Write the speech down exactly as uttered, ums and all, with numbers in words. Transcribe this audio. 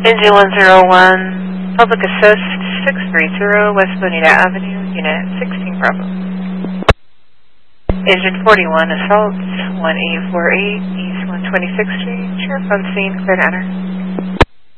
Engine one zero one, Public Assist six three zero, West Bonita Avenue, Unit sixteen Bravo. Engine forty-one, Assault one eight four eight, East one twenty-sixth Street, Sheriff on scene, clear to enter.